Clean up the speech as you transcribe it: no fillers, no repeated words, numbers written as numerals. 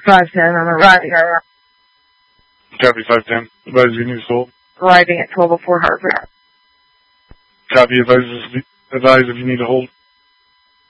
510, I'm arriving. Copy 510. Advise you need to hold. Arriving at 1204 Harvard. Copy. Advise if you need to hold.